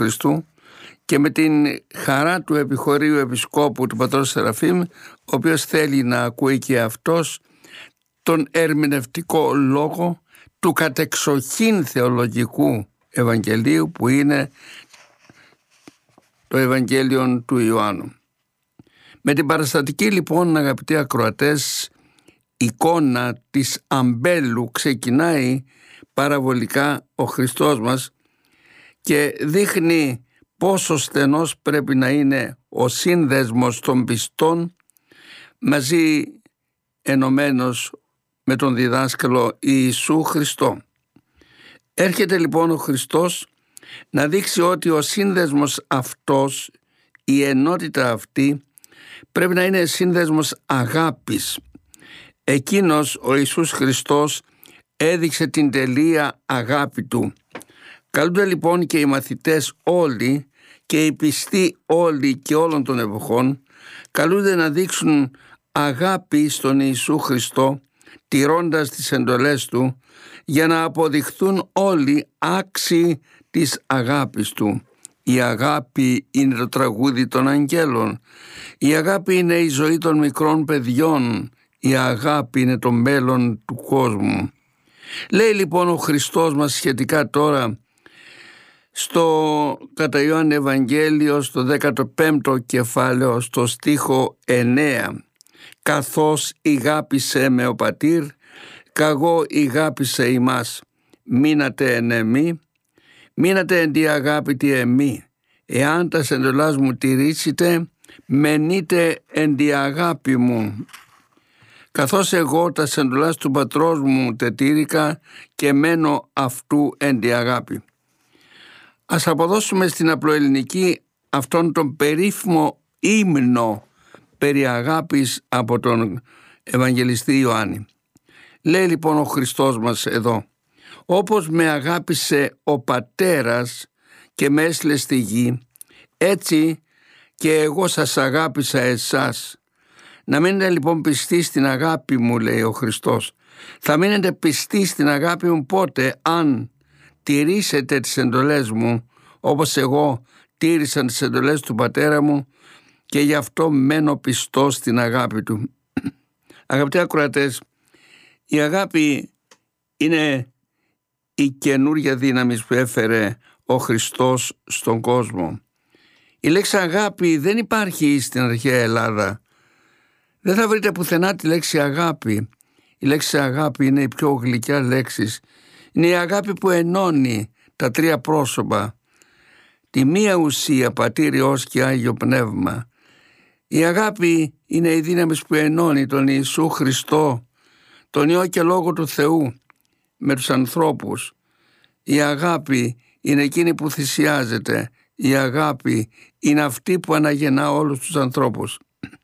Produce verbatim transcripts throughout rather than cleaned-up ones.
Χριστού και με την χαρά του επιχωρίου επισκόπου του πατρός Σεραφείμ, ο οποίος θέλει να ακούει και αυτός τον ερμηνευτικό λόγο του κατεξοχήν θεολογικού Ευαγγελίου που είναι το Ευαγγέλιο του Ιωάννου. Με την παραστατική λοιπόν, αγαπητοί ακροατές, εικόνα της αμπέλου ξεκινάει παραβολικά ο Χριστός μας και δείχνει πόσο στενός πρέπει να είναι ο σύνδεσμος των πιστών μαζί ενωμένος με τον διδάσκαλο Ιησού Χριστό. Έρχεται λοιπόν ο Χριστός να δείξει ότι ο σύνδεσμος αυτός, η ενότητα αυτή, πρέπει να είναι σύνδεσμος αγάπης. Εκείνος ο Ιησούς Χριστός έδειξε την τελεία αγάπη του. Καλούνται λοιπόν και οι μαθητές όλοι και οι πιστοί όλοι και όλων των εποχών, καλούνται να δείξουν αγάπη στον Ιησού Χριστό, τηρώντας τις εντολές Του, για να αποδειχθούν όλοι άξιοι της αγάπης Του. Η αγάπη είναι το τραγούδι των αγγέλων. Η αγάπη είναι η ζωή των μικρών παιδιών. Η αγάπη είναι το μέλλον του κόσμου. Λέει λοιπόν ο Χριστός μας σχετικά τώρα στο κατά Ιωάννη Ευαγγέλιο, στο δέκατο πέμπτο κεφάλαιο, στο στίχο εννέα. «Καθώς ηγάπησε με ο Πατήρ, καγώ ηγάπησε ημάς. Μείνατε εν εμεί, μείνατε εν τη αγάπη τη εμεί. Εάν τα εντολάς μου τηρήσετε, μενείτε εν τη αγάπη μου. Καθώς εγώ τα εντολάς του πατρός μου τετήρηκα και μένω αυτού εν τη αγάπη». Ας αποδώσουμε στην απλοελληνική αυτόν τον περίφημο ύμνο περί αγάπης από τον Ευαγγελιστή Ιωάννη. Λέει λοιπόν ο Χριστός μας εδώ: «Όπως με αγάπησε ο Πατέρας και με έστειλε στη γη, έτσι και εγώ σας αγάπησα εσάς». Να μείνετε λοιπόν πιστοί στην αγάπη μου, λέει ο Χριστός. Θα μείνετε πιστοί στην αγάπη μου πότε? Αν τηρήσετε τις εντολές μου, όπως εγώ τήρησα τις εντολές του Πατέρα μου και γι' αυτό μένω πιστός στην αγάπη του. Αγαπητοί ακροατές, η αγάπη είναι η καινούργια δύναμη που έφερε ο Χριστός στον κόσμο. Η λέξη αγάπη δεν υπάρχει στην αρχαία Ελλάδα. Δεν θα βρείτε πουθενά τη λέξη αγάπη. Η λέξη αγάπη είναι η πιο γλυκιά λέξη. Είναι η αγάπη που ενώνει τα τρία πρόσωπα. Τη μία ουσία, Πατήρ, Υιός και Άγιο Πνεύμα. Η αγάπη είναι η δύναμη που ενώνει τον Ιησού Χριστό, τον Υιό και Λόγο του Θεού, με τους ανθρώπους. Η αγάπη είναι εκείνη που θυσιάζεται. Η αγάπη είναι αυτή που αναγεννά όλους τους ανθρώπους.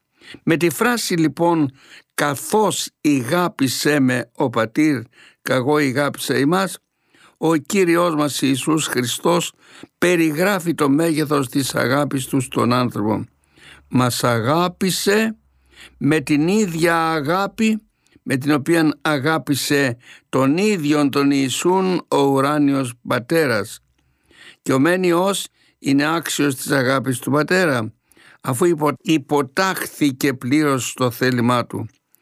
Με τη φράση λοιπόν «καθώς ηγάπησε με ο Πατήρ, καγώ ηγάπησε ημάς», ο Κύριος μας Ιησούς Χριστός περιγράφει το μέγεθος της αγάπης του στον άνθρωπο. Μας αγάπησε με την ίδια αγάπη με την οποία αγάπησε τον ίδιον τον Ιησούν ο ουράνιος Πατέρας. Και ο μένιος είναι άξιος της αγάπης του Πατέρα, αφού υποτάχθηκε πλήρως στο θέλημά του.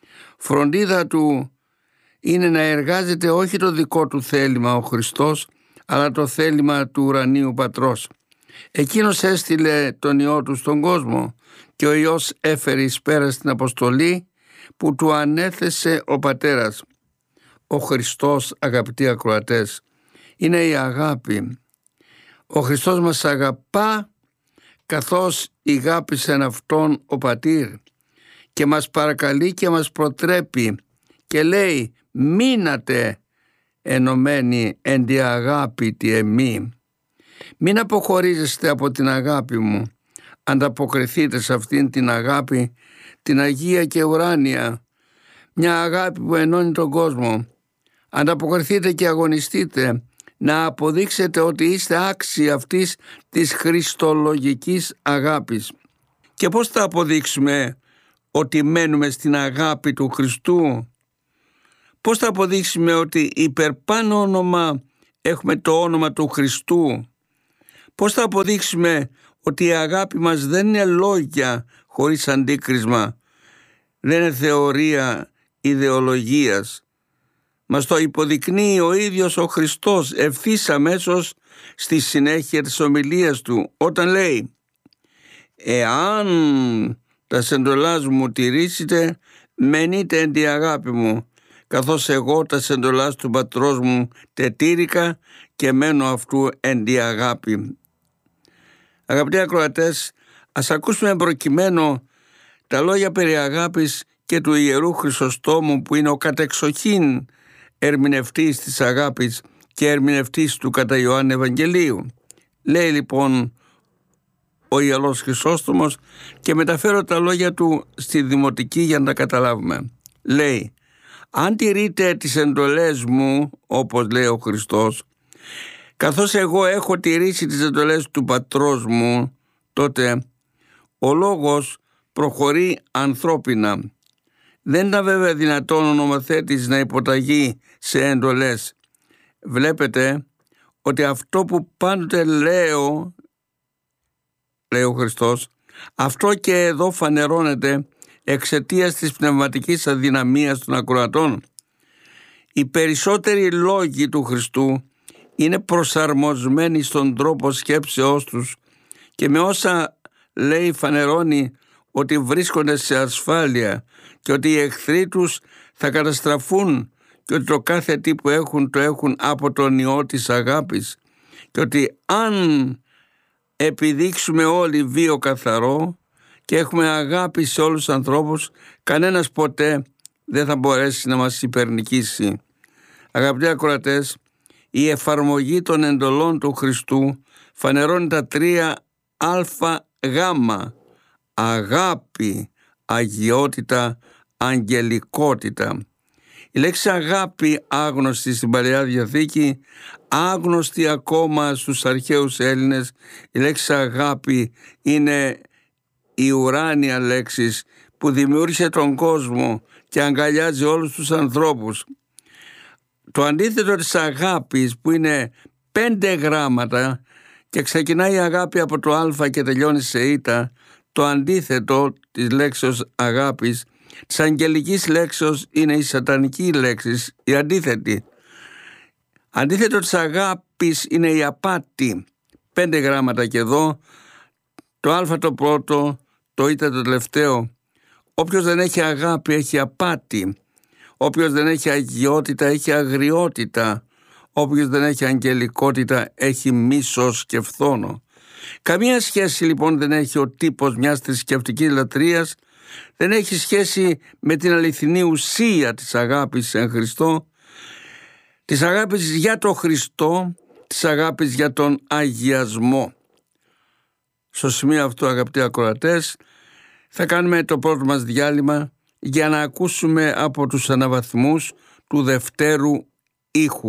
Φροντίδα του είναι να εργάζεται όχι το δικό του θέλημα ο Χριστός, αλλά το θέλημα του ουρανίου Πατρός. Εκείνος έστειλε τον Υιό του στον κόσμο και ο Υιός έφερε εις πέρα στην αποστολή που του ανέθεσε ο Πατέρας. Ο Χριστός, αγαπητοί ακροατές, είναι η αγάπη. Ο Χριστός μας αγαπά καθώς ηγάπησεν αυτόν ο Πατήρ και μας παρακαλεί και μας προτρέπει και λέει «μείνατε ενωμένοι εν τη αγάπη τη εμή». Μην αποχωρίζεστε από την αγάπη μου. Ανταποκριθείτε σε αυτήν την αγάπη, την αγία και ουράνια, μια αγάπη που ενώνει τον κόσμο. Ανταποκριθείτε και αγωνιστείτε να αποδείξετε ότι είστε άξιοι αυτής της χριστολογικής αγάπης. Και πώς θα αποδείξουμε ότι μένουμε στην αγάπη του Χριστού? Πώς θα αποδείξουμε ότι υπερπάνω όνομα έχουμε το όνομα του Χριστού? Πώς θα αποδείξουμε ότι η αγάπη μας δεν είναι λόγια χωρίς αντίκρισμα, δεν είναι θεωρία ιδεολογίας? Μας το υποδεικνύει ο ίδιος ο Χριστός ευθύς αμέσως στη συνέχεια της ομιλίας του, όταν λέει «Εάν τα σεντολάς μου τηρήσετε, μενείτε εν τη αγάπη μου, καθώς εγώ τα σεντολάς του πατρός μου τετήρηκα και μένω αυτού εν τη αγάπη». Αγαπητοί ακροατές, ας ακούσουμε προκειμένου τα λόγια περί αγάπης και του Ιερού Χρυσοστόμου, που είναι ο κατεξοχήν ερμηνευτής της αγάπης και ερμηνευτής του κατά Ιωάννη Ευαγγελίου. Λέει λοιπόν ο Ιερός Χρυσόστομος, και μεταφέρω τα λόγια του στη δημοτική για να τα καταλάβουμε. Λέει «Αν τηρείτε τις εντολές μου», όπως λέει ο Χριστός, «καθώς εγώ έχω τηρήσει τις εντολές του πατρός μου, τότε ο λόγος προχωρεί ανθρώπινα». Δεν ήταν βέβαια δυνατόν ο νομοθέτης να υποταγεί σε εντολές. Βλέπετε ότι αυτό που πάντοτε λέω, λέει ο Χριστός, αυτό και εδώ φανερώνεται εξαιτίας της πνευματικής αδυναμίας των ακροατών. Οι περισσότεροι λόγοι του Χριστού είναι προσαρμοσμένοι στον τρόπο σκέψεώς τους και με όσα λέει φανερώνει ότι βρίσκονται σε ασφάλεια και ότι οι εχθροί τους θα καταστραφούν και ότι το κάθε τι που έχουν το έχουν από τον Υιό της αγάπης και ότι αν επιδείξουμε όλοι βίο καθαρό και έχουμε αγάπη σε όλους τους ανθρώπους, κανένας ποτέ δεν θα μπορέσει να μας υπερνικήσει. Αγαπητοί ακροατές, η εφαρμογή των εντολών του Χριστού φανερώνει τα τρία αλφα γάμα: αγάπη, αγιότητα, αγγελικότητα. Η λέξη αγάπη, άγνωστη στην Παλαιά Διαθήκη, άγνωστη ακόμα στους αρχαίους Έλληνες, η λέξη αγάπη είναι η ουράνια λέξη που δημιούργησε τον κόσμο και αγκαλιάζει όλους τους ανθρώπους. Το αντίθετο της αγάπης, που είναι πέντε γράμματα και ξεκινάει η αγάπη από το α και τελειώνει σε ήτα, το αντίθετο της λέξεως αγάπης, της αγγελικής λέξεως, είναι η σατανική λέξη, η αντίθετη. Αντίθετο της αγάπης είναι η απάτη. Πέντε γράμματα και εδώ, το α το πρώτο, το ήτα το τελευταίο. Όποιος δεν έχει αγάπη έχει απάτη. Όποιος δεν έχει αγιότητα έχει αγριότητα. Όποιος δεν έχει αγγελικότητα έχει μίσος και φθόνο. Καμία σχέση λοιπόν δεν έχει ο τύπος μιας θρησκευτικής λατρείας, δεν έχει σχέση με την αληθινή ουσία της αγάπης εν Χριστώ, της αγάπης για τον Χριστό, της αγάπης για τον αγιασμό. Στο σημείο αυτό, αγαπητοί ακροατές, θα κάνουμε το πρώτο μας διάλειμμα για να ακούσουμε από τους αναβαθμούς του δευτέρου ήχου.